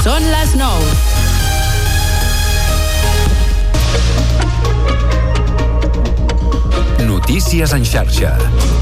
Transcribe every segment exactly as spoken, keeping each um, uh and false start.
Són les nou. Notícies en xarxa.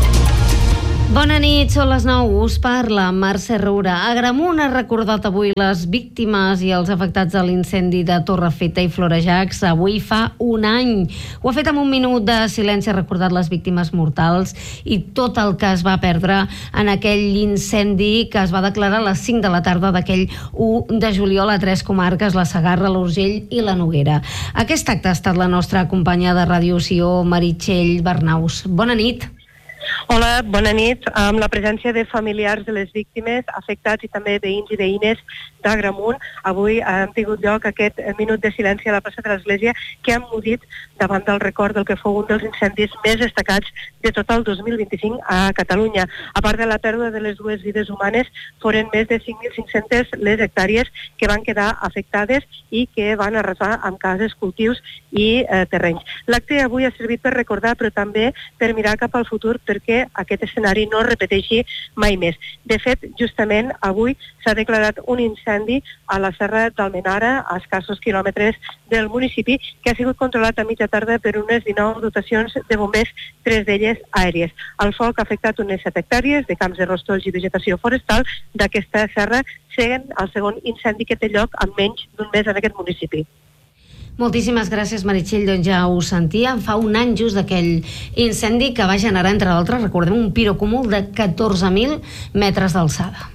Bona nit, són les nou, us parla Mercè Roura. Agramunt ha recordat avui les víctimes i els afectats de l'incendi de Torrefeta i Florejacs avui fa un any. Ho ha fet amb un minut de silenci, ha recordat les víctimes mortals i tot el que es va perdre en aquell incendi que es va declarar a les cinc de la tarda d'aquell u de juliol a tres comarques, la Segarra, l'Urgell i la Noguera. Aquest acte ha estat la nostra companya de Ràdio Sió, Meritxell Bernaus. Bona nit. Hola, bona nit. Amb la presència de familiars de les víctimes, afectats i també veïns i veïnes d'Agramunt, avui hem tingut lloc aquest minut de silenci a la plaça de l'Església que hem mudit davant del record del que fou un dels incendis més destacats de tot el dos mil vint-i-cinc a Catalunya. A part de la pèrdua de les dues vides humanes, foren més de cinc mil cinc-centes les hectàrees que van quedar afectades i que van arrasar amb cases, cultius i eh, terrenys. L'acte avui ha servit per recordar, però també per mirar cap al futur, perquè aquest escenari no es repeteixi mai més. De fet, justament avui s'ha declarat un incendi a la Serra d'Almenara, a escassos quilòmetres del municipi, que ha sigut controlat a mitja tarda per unes dinou dotacions de bombers, tres d'elles aèries. El foc ha afectat unes set hectàrees de camps de rostolls i vegetació forestal d'aquesta serra, sent el segon incendi que té lloc en menys d'un mes en aquest municipi. Moltíssimes gràcies, Meritxell. Doncs ja ho sentíem, fa un any just d'aquell incendi que va generar, entre d'altres, recordem, un pirocúmul de catorze mil metres d'alçada.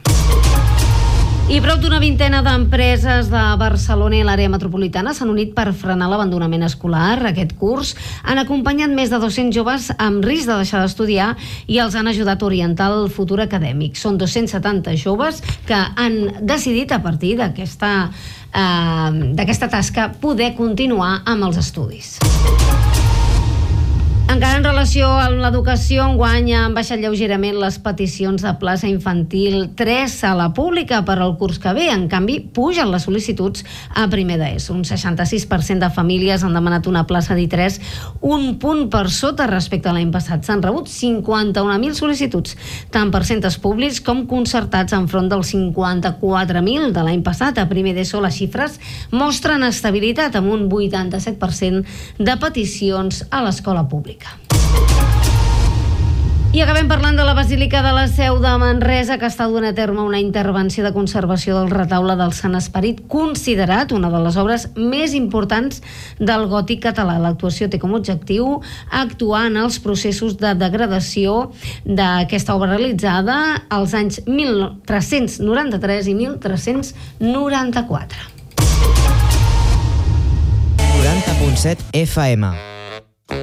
I prop d'una vintena d'empreses de Barcelona i l'àrea metropolitana s'han unit per frenar l'abandonament escolar. Aquest curs han acompanyat més de dos-cents joves amb risc de deixar d'estudiar i els han ajudat a orientar el futur acadèmic. Són dos-cents setanta joves que han decidit, a partir d'aquesta eh, d'aquesta tasca, poder continuar amb els estudis. Encara en relació amb l'educació, enguany han baixat lleugerament les peticions de plaça infantil tres a la pública per al curs que ve. En canvi, pugen les sol·licituds a primer d'ESO. Un seixanta-sis per cent de famílies han demanat una plaça d'I tres, un punt per sota respecte a l'any passat. S'han rebut cinquanta-un mil sol·licituds, tant per centres públics com concertats, enfront dels cinquanta-quatre mil de l'any passat. A primer d'ESO les xifres mostren estabilitat, amb un vuitanta-set per cent de peticions a l'escola pública. I acabem parlant de la Basílica de la Seu de Manresa, que està duent a terme una intervenció de conservació del retaule del Sant Esperit, considerat una de les obres més importants del gòtic català. L'actuació té com a objectiu actuar en els processos de degradació d'aquesta obra realitzada als anys mil tres-cents noranta-tres i mil tres-cents noranta-quatre. noranta punt set F M